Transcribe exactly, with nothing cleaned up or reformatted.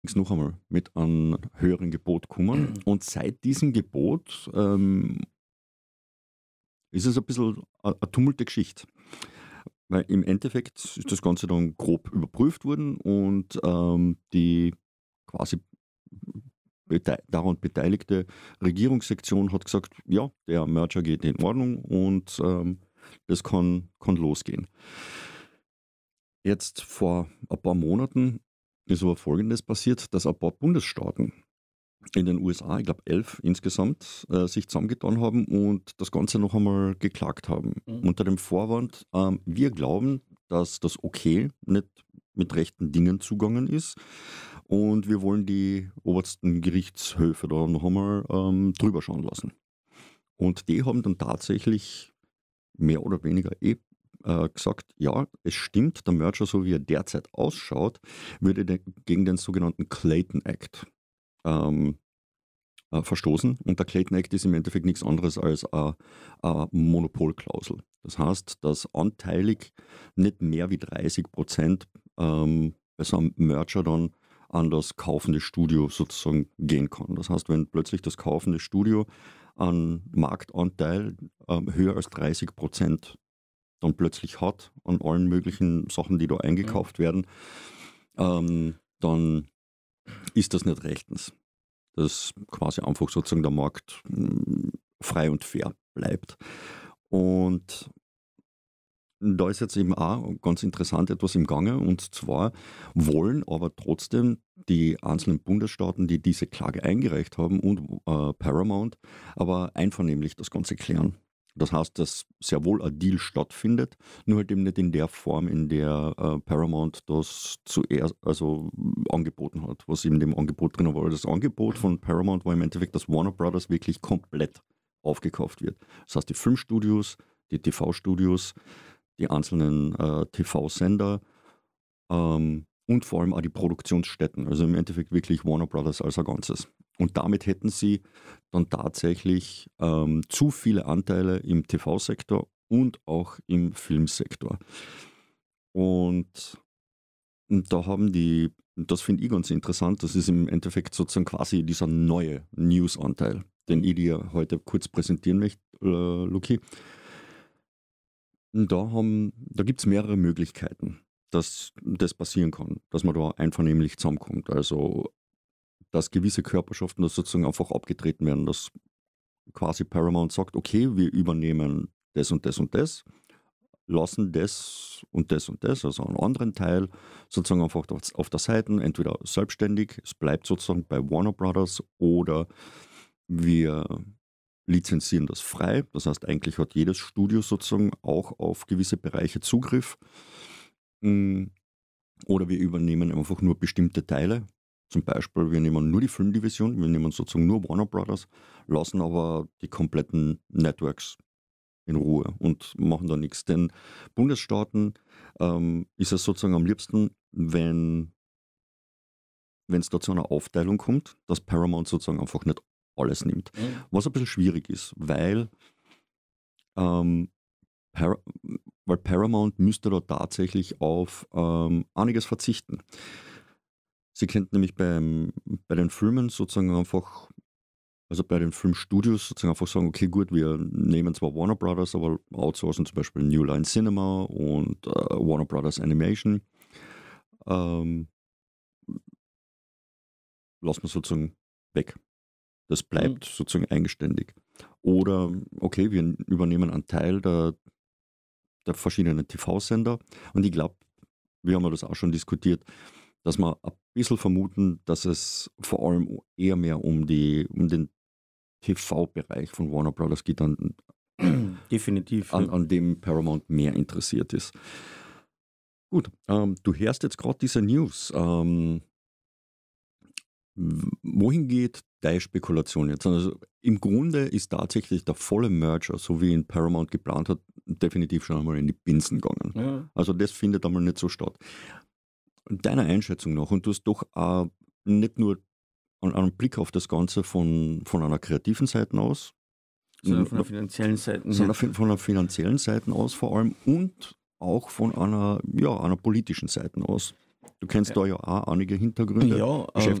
ist noch einmal mit einem höheren Gebot gekommen. Und seit diesem Gebot ähm, ist es ein bisschen eine tummelte Geschichte. Weil im Endeffekt ist das Ganze dann grob überprüft worden und ähm, die quasi bete daran beteiligte Regierungssektion hat gesagt, ja, der Merger geht in Ordnung und ähm, das kann, kann losgehen. Jetzt vor ein paar Monaten ist aber Folgendes passiert, dass ein paar Bundesstaaten in den U S A, ich glaube elf insgesamt, äh, sich zusammengetan haben und das Ganze noch einmal geklagt haben. Mhm. Unter dem Vorwand, ähm, wir glauben, dass das okay nicht mit rechten Dingen zugangen ist und wir wollen die obersten Gerichtshöfe da noch einmal ähm, drüber schauen lassen. Und die haben dann tatsächlich mehr oder weniger eh äh, gesagt, ja, es stimmt, der Merger, so wie er derzeit ausschaut, würde de gegen den sogenannten Clayton Act ähm, äh, verstoßen. Und der Clayton Act ist im Endeffekt nichts anderes als eine Monopolklausel. Das heißt, dass anteilig nicht mehr wie dreißig Prozent ähm, bei so einem Merger dann an das kaufende Studio sozusagen gehen kann. Das heißt, wenn plötzlich das kaufende Studio einen Marktanteil ähm, höher als dreißig Prozent dann plötzlich hat an allen möglichen Sachen, die da eingekauft Mhm. werden, ähm, dann ist das nicht rechtens. Dass quasi einfach sozusagen der Markt mh, frei und fair bleibt. Und da ist jetzt eben auch ganz interessant etwas im Gange, und zwar wollen aber trotzdem die einzelnen Bundesstaaten, die diese Klage eingereicht haben, und äh, Paramount, aber einvernehmlich das Ganze klären. Das heißt, dass sehr wohl ein Deal stattfindet, nur halt eben nicht in der Form, in der äh, Paramount das zuerst also angeboten hat, was in dem Angebot drin war. Das Angebot von Paramount war im Endeffekt, dass Warner Brothers wirklich komplett aufgekauft wird. Das heißt, die Filmstudios, die T V-Studios, die einzelnen äh, T V-Sender ähm, und vor allem auch die Produktionsstätten. Also im Endeffekt wirklich Warner Brothers als ein Ganzes. Und damit hätten sie dann tatsächlich ähm, zu viele Anteile im T V-Sektor und auch im Filmsektor. Und, und da haben die, das finde ich ganz interessant, das ist im Endeffekt sozusagen quasi dieser neue News-Anteil, den ich dir heute kurz präsentieren möchte, äh, Luki. Da, haben, da gibt es mehrere Möglichkeiten, dass das passieren kann, dass man da einvernehmlich zusammenkommt. Also, dass gewisse Körperschaften das sozusagen einfach abgetreten werden, dass quasi Paramount sagt, okay, wir übernehmen das und das und das, lassen das und das und das, also einen anderen Teil sozusagen einfach auf, auf der Seite, entweder selbstständig, es bleibt sozusagen bei Warner Brothers, oder wir lizenzieren das frei. Das heißt, eigentlich hat jedes Studio sozusagen auch auf gewisse Bereiche Zugriff. Mm, Oder wir übernehmen einfach nur bestimmte Teile. Zum Beispiel, wir nehmen nur die Filmdivision, wir nehmen sozusagen nur Warner Brothers, lassen aber die kompletten Networks in Ruhe und machen da nichts. Den Bundesstaaten ähm, ist es sozusagen am liebsten, wenn wenn es da zu einer Aufteilung kommt, dass Paramount sozusagen einfach nicht alles nimmt. Mhm. Was ein bisschen schwierig ist, weil ähm, Par weil Paramount müsste da tatsächlich auf ähm, einiges verzichten. Sie könnten nämlich beim, bei den Filmen sozusagen einfach, also bei den Filmstudios sozusagen einfach sagen, okay, gut, wir nehmen zwar Warner Brothers, aber outsourcen zum Beispiel New Line Cinema und äh, Warner Brothers Animation. Ähm, lassen wir sozusagen weg. Das Mhm. bleibt sozusagen eigenständig. Oder, okay, wir übernehmen einen Teil der, der verschiedenen T V-Sender, und ich glaube, wir haben ja das auch schon diskutiert, dass wir ein bisschen vermuten, dass es vor allem eher mehr um, die, um den T V-Bereich von Warner Brothers geht, an, Definitiv, an, ja. an dem Paramount mehr interessiert ist. Gut, ähm, du hörst jetzt gerade diese News. Ähm, w- wohin geht deine Spekulation jetzt? Also im Grunde ist tatsächlich der volle Merger, so wie ihn Paramount geplant hat, definitiv schon einmal in die Binsen gegangen. Ja. Also das findet einmal nicht so statt. Deiner Einschätzung nach, und du hast doch äh, nicht nur einen, einen Blick auf das Ganze von, von einer kreativen Seite aus, Sondern von der n- finanziellen Seite her. sondern fin- von einer finanziellen Seite aus vor allem, und auch von einer, ja, einer politischen Seite aus. Du kennst Ja. da ja auch einige Hintergründe. Ja, Beschäftigst